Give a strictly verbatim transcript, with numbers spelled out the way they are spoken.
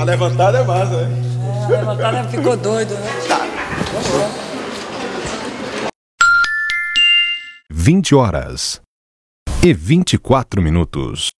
A levantada é massa, né? É, a levantada ficou doido, né? vinte horas e vinte e quatro minutos.